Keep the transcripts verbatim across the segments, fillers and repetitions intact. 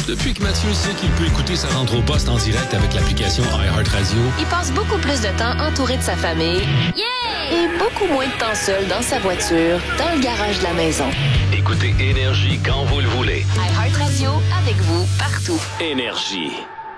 Depuis que Mathieu sait qu'il peut écouter sa rentre au poste en direct avec l'application iHeartRadio, il passe beaucoup plus de temps entouré de sa famille yeah! et beaucoup moins de temps seul dans sa voiture, dans le garage de la maison. Écoutez Énergie quand vous le voulez. iHeartRadio, avec vous, partout. Énergie.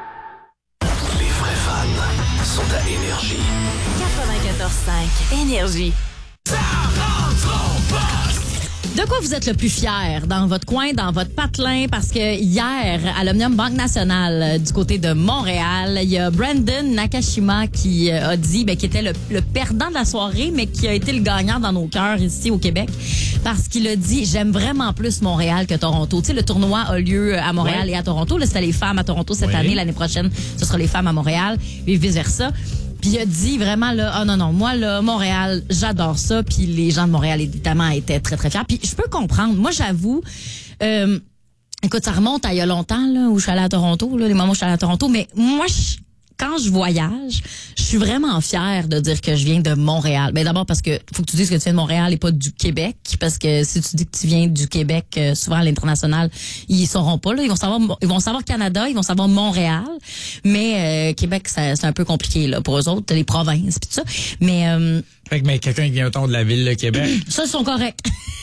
Les vrais fans sont à Énergie. quatre-vingt-quatorze cinq Énergie. Ça rentre au poste! De quoi vous êtes le plus fier dans votre coin, dans votre patelin? Parce que hier, à l'Omnium Banque Nationale, euh, du côté de Montréal, il y a Brandon Nakashima qui euh, a dit, ben, qui était le, le perdant de la soirée, mais qui a été le gagnant dans nos cœurs ici au Québec. Parce qu'il a dit, j'aime vraiment plus Montréal que Toronto. Tu sais, le tournoi a lieu à Montréal ouais. et à Toronto. Là, c'était les femmes à Toronto cette oui. année. L'année prochaine, ce sera les femmes à Montréal et vice-versa. Puis il a dit vraiment, là, ah oh non, non, moi, là, Montréal, j'adore ça. Puis les gens de Montréal, évidemment, étaient très, très fiers. Puis je peux comprendre. Moi, j'avoue, euh, écoute, ça remonte à il y a longtemps, là, où je suis allée à Toronto, là, les moments où je suis allée à Toronto. Mais moi, je, quand je voyage, je suis vraiment fière de dire que je viens de Montréal. Ben d'abord parce que faut que tu dises que tu viens de Montréal et pas du Québec, parce que si tu dis que tu viens du Québec, euh, souvent à l'international, ils sauront pas là, ils vont savoir ils vont savoir Canada, ils vont savoir Montréal, mais euh, Québec ça, c'est un peu compliqué là pour eux autres, les provinces puis tout ça. Mais euh, fait que mais quelqu'un qui vient autant de la ville de Québec. Ça ils sont corrects.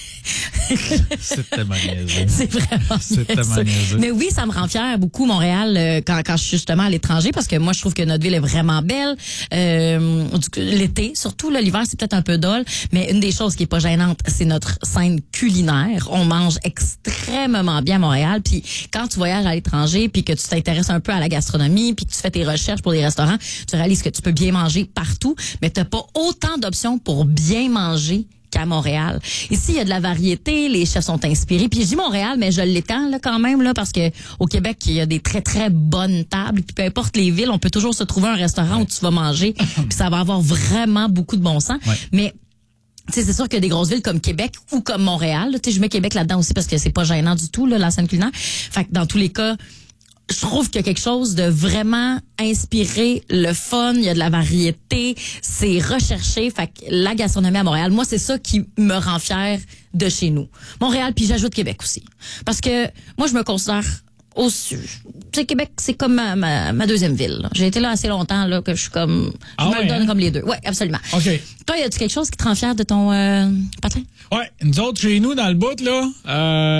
C'est tellement niaiseux. C'est vraiment C'est tellement niaiseux. Mais oui, ça me rend fière beaucoup, Montréal, euh, quand, quand je suis justement à l'étranger, parce que moi, je trouve que notre ville est vraiment belle. Euh, l'été, surtout, là, l'hiver, c'est peut-être un peu dole, mais une des choses qui est pas gênante, c'est notre scène culinaire. On mange extrêmement bien à Montréal, puis quand tu voyages à l'étranger, puis que tu t'intéresses un peu à la gastronomie, puis que tu fais tes recherches pour des restaurants, tu réalises que tu peux bien manger partout, mais t'as pas autant d'options pour bien manger qu'à Montréal. Ici, il y a de la variété, les chefs sont inspirés. Puis je dis Montréal, mais je l'étends là quand même là parce que au Québec, il y a des très très bonnes tables. Puis peu importe les villes, on peut toujours se trouver un restaurant où tu vas manger, puis ça va avoir vraiment beaucoup de bon sens. Ouais. Mais tu sais, c'est sûr que des grosses villes comme Québec ou comme Montréal, tu sais, je mets Québec là-dedans aussi parce que c'est pas gênant du tout là la scène culinaire. Fait que dans tous les cas, je trouve qu'il y a quelque chose de vraiment inspiré, le fun, il y a de la variété, c'est recherché. Fait que la gastronomie à Montréal, moi, c'est ça qui me rend fière de chez nous. Montréal, puis j'ajoute Québec aussi. Parce que moi, je me considère au sud. Tu sais, Québec, c'est comme ma, ma, ma deuxième ville. Là. J'ai été là assez longtemps, là, que je suis comme... Je ah me ouais, le donne hein? comme les deux. Oui, absolument. OK. Toi, y a-tu quelque chose qui te rend fier de ton euh, patelin? Oui, nous autres, chez nous, dans le bout, là, euh,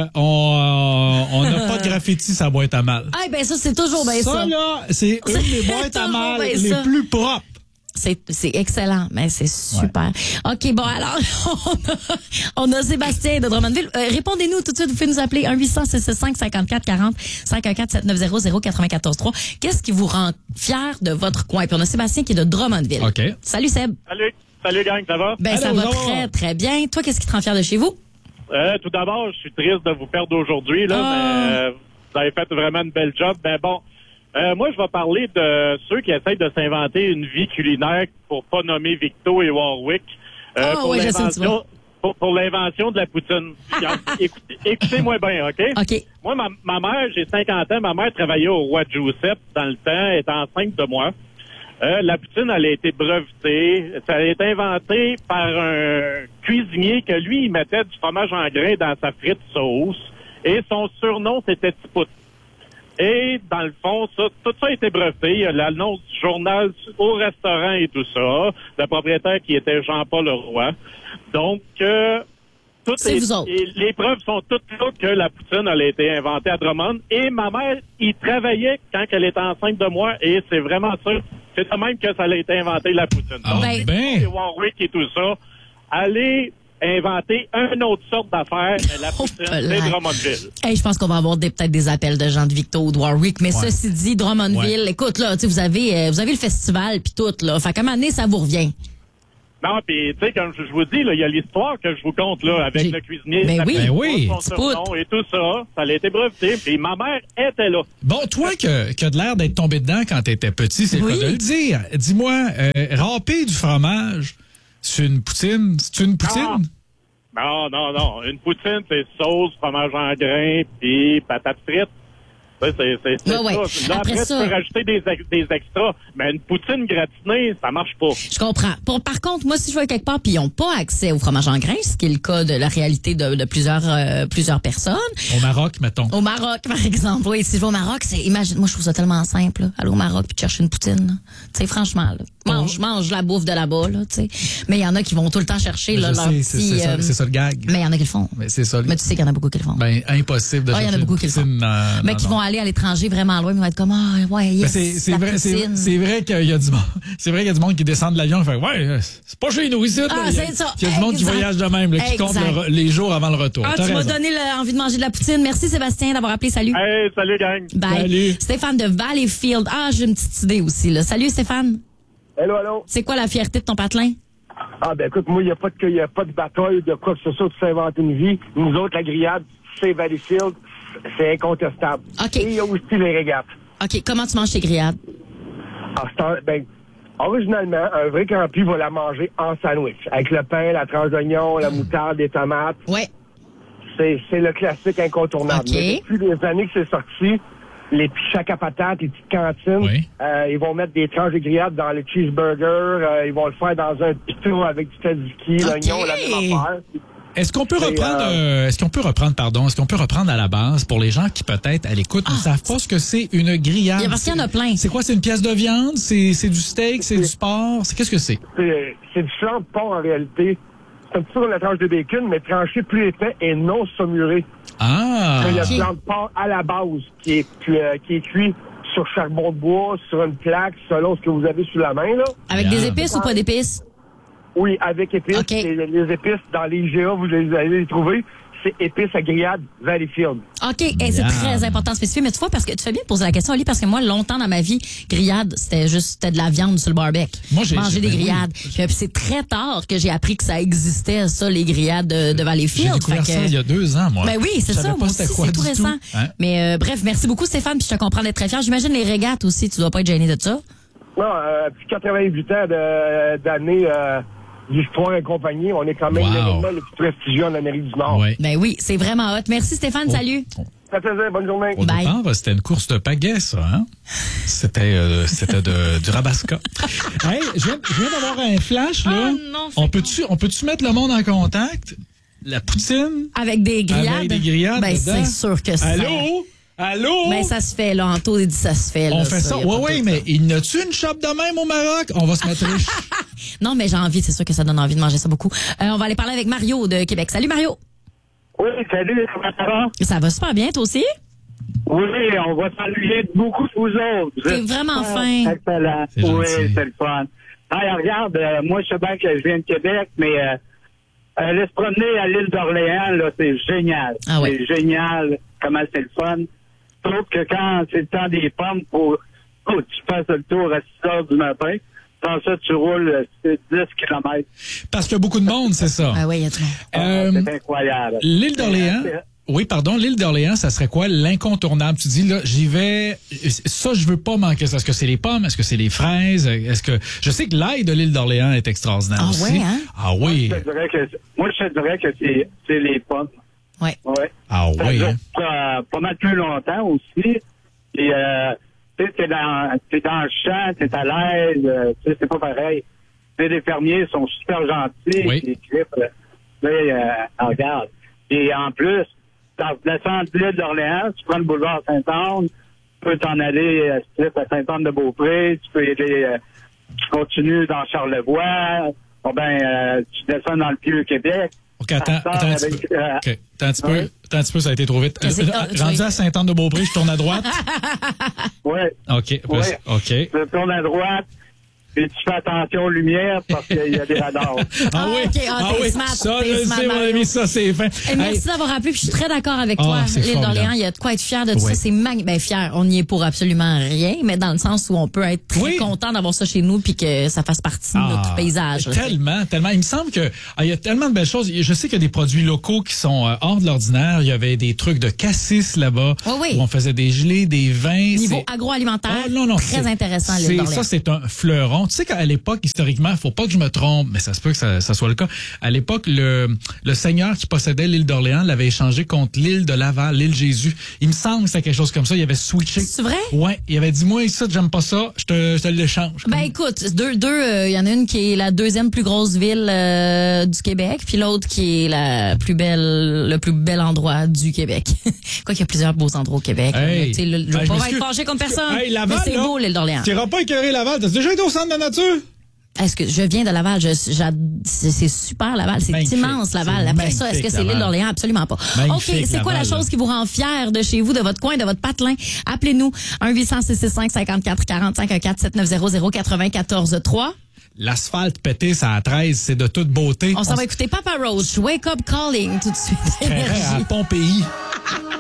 on euh, on n'a pas de graffiti sa boîte à mal. Ah, ben ça, c'est toujours bien ça. Ça, là, c'est une des boîtes à mal les ça. plus propres. C'est, c'est excellent, mais c'est super. Ouais. OK, bon, alors, on a, on a Sébastien de Drummondville. Euh, répondez-nous tout de suite, vous pouvez nous appeler un huit cents six cent cinq cinquante-quatre quarante, cinq un quatre sept neuf zéro zéro quatre-vingt-quatorze trois. Qu'est-ce qui vous rend fier de votre coin? Puis on a Sébastien qui est de Drummondville. OK. Salut, Seb. Salut. Salut, gang, ça va? Ben, Allô, ça va bonjour. très, très bien. Toi, qu'est-ce qui te rend fier de chez vous? Euh, tout d'abord, je suis triste de vous perdre aujourd'hui, là, oh. mais euh, vous avez fait vraiment une belle job. Ben bon, euh, moi, je vais parler de ceux qui essayent de s'inventer une vie culinaire pour pas nommer Victo et Warwick. Euh, oh, pour, ouais, l'invention, pour, pour l'invention de la poutine. Écoutez, écoutez-moi bien, OK? OK. Moi, ma, ma mère, j'ai cinquante ans, ma mère travaillait au Roi Giuseppe dans le temps, elle est enceinte de moi. Euh, la poutine, elle a été brevetée. Ça a été inventé par un cuisinier que lui, il mettait du fromage en grains dans sa frite sauce. Et son surnom, c'était Tipout. Et dans le fond, ça, tout ça a été breveté. Il y a l'annonce du journal au restaurant et tout ça. Le propriétaire qui était Jean-Paul Leroy. Donc, euh, toutes c'est les, vous autres. et les preuves sont toutes là que la poutine, elle a été inventée à Drummond. Et ma mère, il travaillait quand elle était enceinte de moi. Et c'est vraiment ça. C'est de même que ça a été inventé, la poutine. Ah, Donc, ben. et Warwick et tout ça, allez inventer une autre sorte d'affaire, mais la poutine, oh, c'est Drummondville. Hey, je pense qu'on va avoir des, peut-être des appels de gens de Victo ou de Warwick, mais ouais. ceci dit, Drummondville, ouais. écoute, là, tu sais, vous avez, euh, vous avez le festival puis tout, là. Fait qu'à un moment donné, ça vous revient. Non, puis tu sais, comme je vous dis, il y a l'histoire que je vous conte là avec J'ai... le cuisinier, ben la oui, ben oui. son surnom et tout ça. Ça a été breveté, puis ma mère était là. Bon, toi que, que de l'air d'être tombé dedans quand t'étais petit, c'est oui. quoi de le dire? Dis-moi, euh, râper du fromage, c'est une poutine? C'est une poutine? Non, non, non. Une poutine, c'est sauce, fromage en grains, puis patates frites. C'est, c'est, c'est, c'est Ouais, ouais. ça. Là, Après après, ça- tu peux rajouter des, ex- des extras. Mais une poutine gratinée, ça marche pas. Je comprends. Pour, par contre, moi, si je vais quelque part puis ils n'ont pas accès au fromage en grains, ce qui est le cas de la réalité de, de plusieurs euh, plusieurs personnes. Au Maroc, mettons. Au Maroc, par exemple. Oui, si je vais au Maroc, c'est, imagine, moi, je trouve ça tellement simple, là. Aller au Maroc puis chercher une poutine, là. Tu sais, franchement, là. Mange, mange la bouffe de là-bas, là, tu sais. Mais il y en a qui vont tout le temps chercher, là, Je leur sais, petit, c'est, c'est, ça, euh, c'est ça le gag. mais il y en a qui le font. Mais c'est ça. le- Mais tu sais qu'il y en a beaucoup qui le font. Ben, impossible de Ah, il y en a chercher beaucoup une qui le font. poutine dans- mais dans- qui dans- vont aller à l'étranger vraiment loin, ils vont être comme, ah, ouais, yes, Ben, c'est, c'est la vrai, c'est, poutine. c'est vrai qu'il y a du monde, c'est vrai qu'il y a du monde qui descend de l'avion et fait, ouais, c'est pas chez nous ici, là. Ah, Il y a- c'est ça. Il y a du monde qui Exact. voyage de même, là, qui compte Exact. le re- les jours avant le retour. Ah, T'as tu m'as raison. donné le- envie de manger de la poutine. Merci, Sébastien, d'avoir appelé. Salut. Hey, salut, gang. Bye. Salut. Stéphane de Valleyfield. Ah, j'ai une petite idée aussi, là. Salut, Stéphane. Allô, allô? C'est quoi la fierté de ton patelin? Ah, ben écoute, moi, il n'y a pas de, y a pas de bataille de quoi que ce soit, tu sais inventer une vie. Nous autres, la grillade, c'est Valleyfield, c'est incontestable. OK. Et il y a aussi les régates. OK, comment tu manges tes grillades? Ah, c'est un- ben, originalement, un vrai campi va la manger en sandwich. Avec le pain, la tranche d'oignon, la moutarde, les tomates. Ouais. C'est, c'est le classique incontournable. OK. Mais depuis les années que c'est sorti, les petits chacs à patates, les petites cantines, Oui. euh, ils vont mettre des tranches de grillades dans le cheeseburger, euh, ils vont le faire dans un pitot avec du tzatziki, OK. l'oignon, la même affaire. Est-ce qu'on peut C'est, reprendre, euh, euh, est-ce qu'on peut reprendre, pardon, est-ce qu'on peut reprendre à la base pour les gens qui peut-être à l'écoute ne savent pas ce que c'est une grillade? Il y a- parce qu'il y en a plein. C'est quoi, c'est une pièce de viande? C'est, c'est du steak? C'est du porc? C'est, qu'est-ce que c'est? C'est, c'est du flanc de porc en réalité. C'est un petit peu comme la tranche de bacon, mais tranché plus épais et non saumuré. Ah! Il y a OK. le flanc de porc à la base qui est, cu- euh, qui est cuit sur charbon de bois, sur une plaque, selon ce que vous avez sous la main, là. Avec Bien. des épices ou pas d'épices? Oui, avec épices. OK. Et les épices, dans les I G A, vous les allez les trouver. C'est épices à grillade Valleyfield. OK, eh, c'est Miam. très important de spécifier. Mais tu vois, parce que tu fais bien de poser la question, Oli, parce que moi, longtemps dans ma vie, grillade, c'était juste c'était de la viande sur le barbecue. Moi, j'ai- Manger des ben oui. grillades. Puis, puis c'est très tard que j'ai appris que ça existait, ça, les grillades de, de J'ai Valleyfield. découvert Fait ça que- il y a deux ans, moi. Ben oui, c'est Je savais ça. pas Moi c'était aussi, quoi c'est tout du récent. Hein? Mais euh, bref, merci beaucoup, Stéphane. Puis je te comprends d'être très fier. J'imagine les régates aussi. Tu dois pas être gêné de ça. Non, euh, puis quatre-vingt-huit ans de, d'années euh, d'histoire et compagnie, on est quand même Wow. l'événement le plus prestigieux en Amérique du Nord. Ouais. Ben oui, c'est vraiment hot. Merci, Stéphane. Salut. Ça fait plaisir, bonne journée. Au Bye. départ, c'était une course de pagaie, ça, hein? C'était, euh, c'était de, du rabasca. Hey, je viens, je viens d'avoir un flash, là. Oh non, c'est on peut-tu, on peut-tu mettre le monde en contact? La poutine? Avec des grillades. Avec des grillades Ben, dedans? c'est sûr que ça. Allô? Allô? Ben, ça se fait, là. Anto dit ça se fait, là. on fait ça. y a Ouais, pas de ouais, doute, mais là. il n'y a-tu une shop de même au Maroc? On va se mettre riche. Non, mais j'ai envie, c'est sûr que ça donne envie de manger ça beaucoup. Euh, on va aller parler avec Mario de Québec. Salut, Mario. Oui, salut, comment ça va? Ça va super bien, toi aussi? Oui, on va s'ennuyer de beaucoup de vous autres. Vous T'es êtes vraiment super fin. Excellent. C'est Oui, gentil. c'est le fun. Hey, regarde, euh, moi, je sais bien que je viens de Québec, mais euh, aller se promener à l'île d'Orléans, là, c'est génial. Ah ouais. C'est génial, comment c'est le fun. Sauf que quand c'est le temps des pommes, faut, faut que tu fasses le tour à six heures du matin. Sans ça, tu roules euh, dix kilomètres. Parce qu'il y a beaucoup de monde, c'est ça. Ah oui, il y a tout le monde. Euh, c'est incroyable. L'île d'Orléans. C'est- Oui, pardon, l'île d'Orléans, ça serait quoi l'incontournable? Tu dis, là, j'y vais, ça, je veux pas manquer ça. Est-ce que c'est les pommes? Est-ce que c'est les fraises? Est-ce que, je sais que l'ail de l'île d'Orléans est extraordinaire Ah aussi. ouais, hein? Ah oui. Moi, je te dirais que, moi, je te dirais que c'est, c'est les pommes. Ouais. Ouais. Ah Ça oui, dure hein? pas, pas mal plus longtemps aussi. Et, euh, tu sais, t'es dans, t'es dans le champ, t'es à l'aise, euh, tu sais, c'est pas pareil. Tu sais, les fermiers sont super gentils, Oui. ils clippent, euh, tu sais, euh, regarde. Et en plus, dans le centre de l'île d'Orléans, tu prends le boulevard Sainte-Anne, tu peux t'en aller euh, tu sais, à Sainte-Anne-de-Beaupré, tu peux y aller, euh, tu continues dans Charlevoix, bon ben, euh, tu descends dans le Vieux-Québec. OK, attends, Ça attends un sort petit peu. avec, euh, OK, attends un petit peu. ouais. Attends un petit peu, ça a été trop vite. Qu'est-ce que- ah, tu Rendu vas- à Sainte-Anne-de-Beaupré, je tourne à droite. Ouais. OK, Ouais. OK. Tu tournes à droite, puis tu fais attention aux lumières parce qu'il y a des radars. Ah Ah, oui, OK, ah, t'es oui, smart, ça, t'es je smart, sais, mon Mario. ami, ça, c'est fin. Et merci Hey, d'avoir appelé, puis je suis très d'accord avec Ah, toi. c'est L'île formidable. d'Orléans, il y a de quoi être fier de tout Ouais. ça. C'est magnifique. Ben, fier, on n'y est pour absolument rien, mais dans le sens où on peut être très Oui. content d'avoir ça chez nous puis que ça fasse partie de notre Ah, paysage. là. Tellement, tellement. Il me semble que ah, il y a tellement de belles choses. Je sais qu'il y a des produits locaux qui sont euh, hors de l'ordinaire. Il y avait des trucs de cassis là-bas Oui, oui. où on faisait des gelées, des vins. Niveau C'est- agroalimentaire, Ah, non, non, très c'est- intéressant, l'île c'est- d'Orléans. Ça, c'est un fleuron. Tu sais qu'à l'époque, historiquement, faut pas que je me trompe, mais ça se peut que ça, ça soit le cas. À l'époque, le, le seigneur qui possédait l'île d'Orléans l'avait échangé contre l'île de Laval, l'île Jésus. Il me semble que c'était quelque chose comme ça. Il avait switché. C'est vrai? Ouais. Il avait dit, moi, ici, j'aime pas ça. Je te, je te l'échange. Ben écoute, deux, deux, il euh, y en a une qui est la deuxième plus grosse ville euh, du Québec, puis l'autre qui est la plus belle, le plus bel endroit du Québec. Quoi qu'il y a plusieurs beaux endroits au Québec. Hey. Je ne veux Ben, pas je être fâché comme personne. Hey, Laval, mais c'est là, beau l'île d'Orléans. Tu iras pas écœurer Laval. T'as déjà été au centre de la nature? Est-ce que je viens de Laval? Je, j'ad- c'est, c'est super Laval. C'est Magnifique. immense Laval. C'est Après ça, est-ce que magnifique, c'est l'île Laval. d'Orléans? Absolument pas. Magnifique, OK, c'est quoi la Laval, chose là. qui vous rend fier de chez vous, de votre coin, de votre patelin? Appelez-nous un huit cents, six six cinq, cinq quatre quatre cinq un quatre sept neuf zéro zéro quatre-vingt-quatorze trois. L'asphalte pété, ça à treize, c'est de toute beauté. On s'en va écouter Papa Roach, Wake Up Calling tout de suite. On serait à Pompéi.